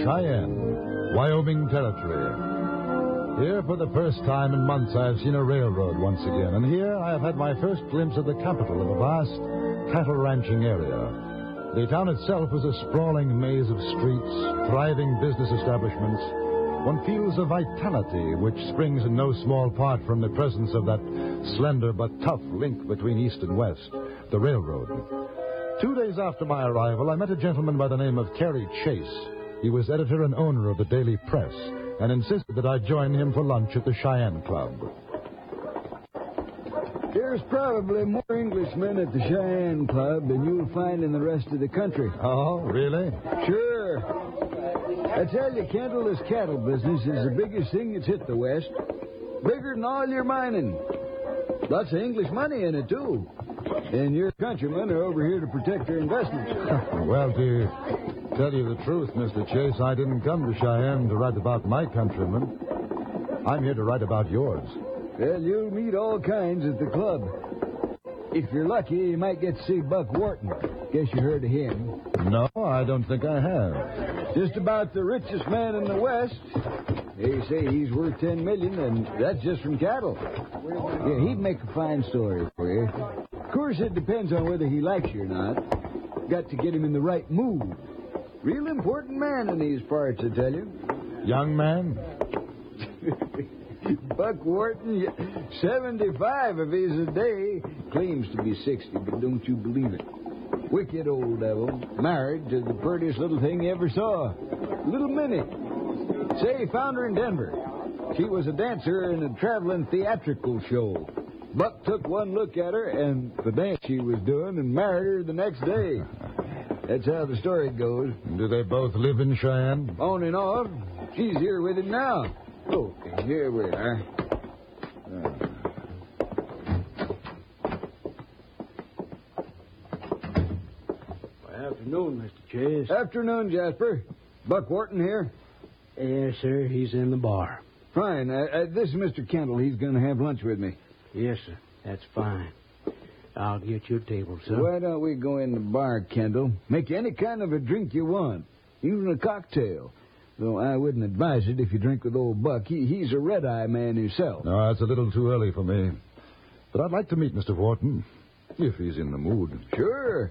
Cheyenne, Wyoming Territory. Here, for the first time in months, I have seen a railroad once again. And here I have had my first glimpse of the capital of a vast cattle ranching area. The town itself was a sprawling maze of streets, thriving business establishments. One feels a vitality which springs in no small part from the presence of that slender but tough link between East and West, the railroad. 2 days after my arrival, I met a gentleman by the name of Kerry Chase. He was editor and owner of the Daily Press and insisted that I join him for lunch at the Cheyenne Club. There's probably more Englishmen at the Cheyenne Club than you'll find in the rest of the country. Oh, really? Sure. I tell you, Kendall, this cattle business is the biggest thing that's hit the West. Bigger than all your mining. Lots of English money in it, too. And your countrymen are over here to protect their investments. Well, to tell you the truth, Mr. Chase, I didn't come to Cheyenne to write about my countrymen. I'm here to write about yours. Well, you'll meet all kinds at the club. If you're lucky, you might get to see Buck Wharton. Guess you heard of him. No, I don't think I have. Just about the richest man in the West. They say he's worth $10 million, and that's just from cattle. Yeah, he'd make a fine story for you. Of course, it depends on whether he likes you or not. Got to get him in the right mood. Real important man in these parts, I tell you. Young man? Buck Wharton, 75 if he's a day. Claims to be 60, but don't you believe it. Wicked old devil. Married to the prettiest little thing you ever saw. Little Minnie. Say, he found her in Denver. She was a dancer in a traveling theatrical show. Buck took one look at her and the dance she was doing and married her the next day. That's how the story goes. Do they both live in Cheyenne? On and off. She's here with him now. Okay, here we are. Afternoon, Mr. Chase. Afternoon, Jasper. Buck Wharton here? Yes, sir. He's in the bar. Fine. This is Mr. Kendall. He's going to have lunch with me. Yes, sir. That's fine. I'll get you a table, sir. Why don't we go in the bar, Kendall? Make any kind of a drink you want, even a cocktail. Though I wouldn't advise it if you drink with old Buck. He's a red-eye man himself. No, it's a little too early for me. But I'd like to meet Mr. Wharton, if he's in the mood. Sure.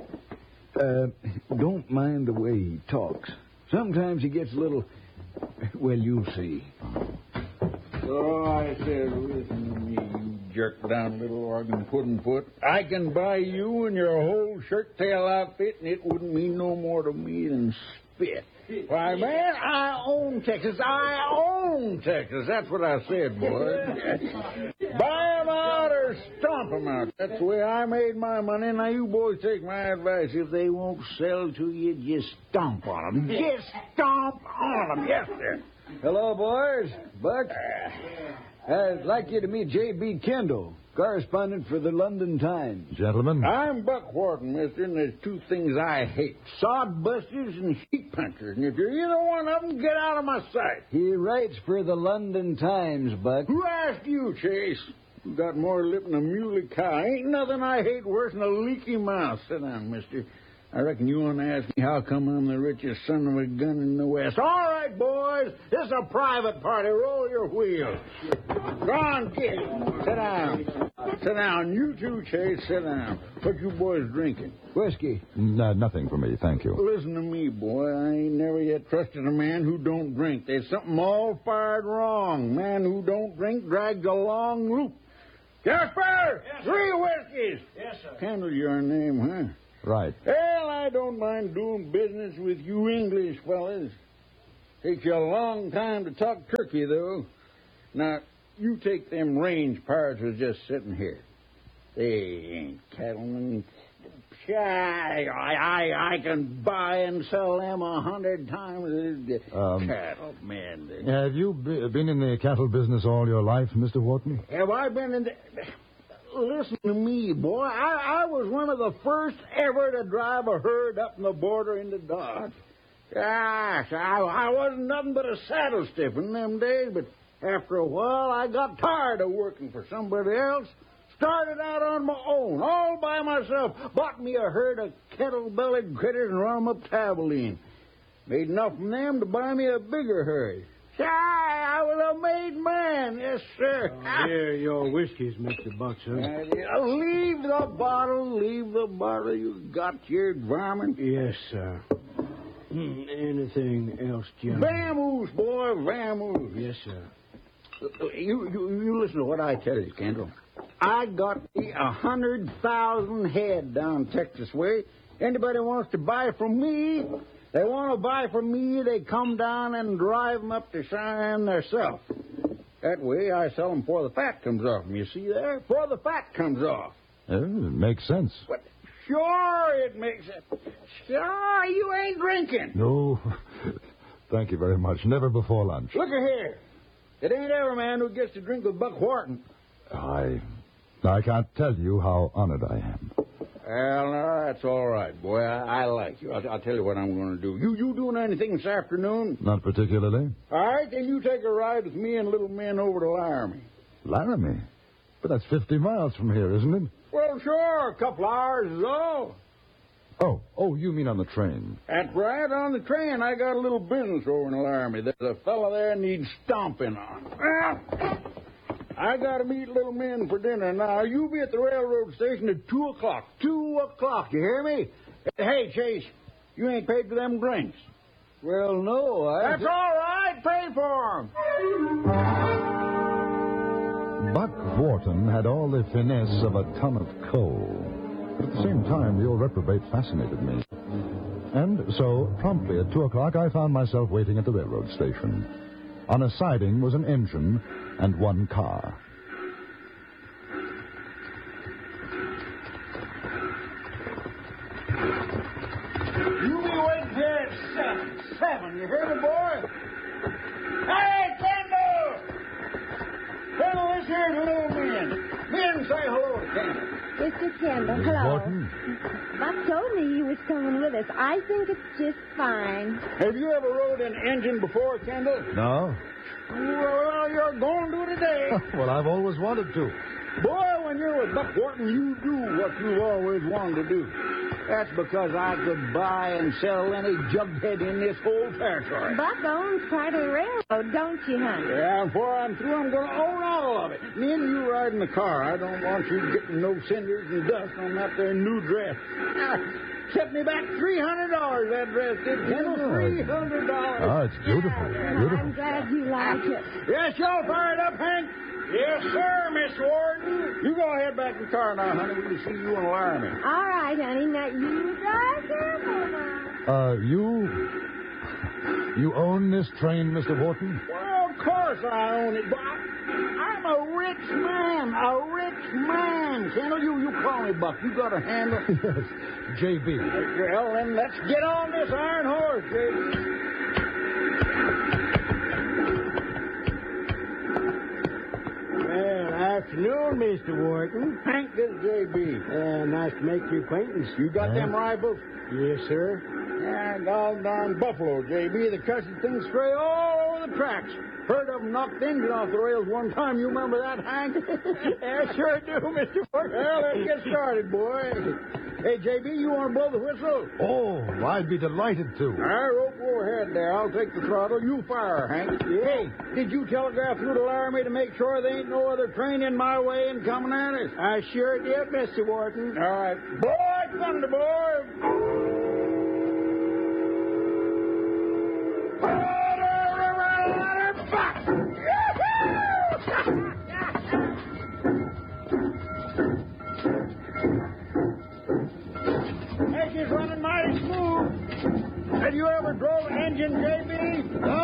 Don't mind the way he talks. Sometimes he gets a little... Well, you'll see. So I said, listen to me, you jerk-down little organ pudding foot. I can buy you and your whole shirt-tail outfit, and it wouldn't mean no more to me than spit. Why, man, I own Texas. I own Texas. That's what I said, boy. Buy 'em out or stomp 'em out. That's the way I made my money. Now, you boys take my advice. If they won't sell to you, just stomp on 'em. Just stomp on 'em. Yes, sir. Hello, boys. Buck. I'd like you to meet J.B. Kendall, correspondent for the London Times. Gentlemen? I'm Buck Wharton, mister, and there's two things I hate. Sodbusters and sheep punchers. And if you're either one of them, get out of my sight. He writes for the London Times, Buck. Who asked you, Chase? You got more lip than a muley cow. Ain't nothing I hate worse than a leaky mouth. Sit down, mister. I reckon you want to ask me how come I'm the richest son of a gun in the West. All right, boys. This is a private party. Roll your wheels. Go on, kid. Sit down. Sit down. You too, Chase. Sit down. What you boys drinking? Whiskey. Nothing for me, thank you. Listen to me, boy. I ain't never yet trusted a man who don't drink. There's something all fired wrong. Man who don't drink drags a long loop. Jasper! Yes, 3 whiskeys! Yes, sir. Kendall, your name, huh? Right. Well, I don't mind doing business with you English fellas. Takes you a long time to talk turkey, though. Now, you take them range pirates who's just sitting here. They ain't cattlemen. I can buy and sell them 100 times. Cattlemen. Have you been in the cattle business all your life, Mr. Wharton? Have I been in the... Listen to me, boy. I was one of the first ever to drive a herd up in the border into Dodge. Gosh, I wasn't nothing but a saddle stiff in them days, but after a while I got tired of working for somebody else. Started out on my own, all by myself. Bought me a herd of kettle-bellied critters and run 'em up to Abilene. Made enough from them to buy me a bigger herd. I was a made man, yes, sir. Here are your whiskeys, Mr. Buxton. Leave the bottle, You got your varmint. Yes, sir. Anything else, Jim? Vamoose, boy, vamoose. Yes, sir. You listen to what I tell you, Kendall. I got 100,000 head down Texas way. Anybody wants to buy from me, they want to buy from me, they come down and drive them up to Cheyenne themselves. That way I sell them before the fat comes off them. You see there? Before the fat comes off. It makes sense. What? Sure it makes it. Sure, you ain't drinking. No, thank you very much. Never before lunch. Look here. It ain't every man who gets to drink with Buck Wharton. I can't tell you how honored I am. Well, no, that's all right, boy. I like you. I'll tell you what I'm going to do. You doing anything this afternoon? Not particularly. All right, then you take a ride with me and little men over to Laramie. Laramie? But that's 50 miles from here, isn't it? Well, sure. A couple hours is all. Oh, you mean on the train? That's right, on the train. I got a little business over in Laramie. There's a fella there needs stomping on. I got to meet little men for dinner. Now, you be at the railroad station at 2 o'clock. 2 o'clock, you hear me? Hey, Chase, you ain't paid for them drinks. Well, no, That's all right. Pay for them. Buck Wharton had all the finesse of a ton of coal. But at the same time, the old reprobate fascinated me. And so, promptly at 2 o'clock, I found myself waiting at the railroad station. On a siding was an engine and one car. You be waiting here at 7. You hear me, boy? Hey, Kendall! Kendall, this here's little men. Men, say hello to Kendall. Mr. Kendall, Mrs. hello. Wharton? Buck told me you was coming with us. I think it's just fine. Have you ever rode an engine before, Kendall? No? Well, you're going to today. Well, I've always wanted to. Boy, when you're with Buck Wharton, you do what you've always wanted to do. That's because I could buy and sell any jughead in this whole territory. Buck owns part of the railroad, don't you, honey? Yeah, and before I'm through, I'm going to own all of it. Me and you ride in the car. I don't want you getting no cinders and dust on that there new dress. Set me back $300, that dress did, Kendall. $300. Oh, it's beautiful. Beautiful. I'm glad you like it. Yes, y'all fired up, Hank? Yes, sir, Miss Warden. You go ahead back to the car now, honey. We'll see you in Laramie. All right, honey. Now, you drive careful now. You own this train, Mr. Wharton? Well, of course I own it, but I'm a rich man. A rich man. Kendall, you call me Buck. You got a handle? Yes, J.B. Well, then let's get on this iron horse, J.B. Well, afternoon, Mr. Wharton. Hank, this is J.B. Nice to make your acquaintance. You got them rifles? Yes, sir. Yeah, doggone buffalo, J.B. They cut things stray all over the tracks. Heard of them knock the engine off the rails one time. You remember that, Hank? Yeah, sure do, Mr. Wharton. Well, let's get started, boy. Hey, J.B., you want to blow the whistle? Oh, I'd be delighted to. All right, rope, go ahead there. I'll take the throttle. You fire, Hank. Hey, did you telegraph through to Laramie to make sure there ain't no other train in my way and coming at us? I sure did, Mr. Wharton. All right. Boy, thunder, boy. Heck is running mighty smooth. Have you ever drove an engine, J.B.? I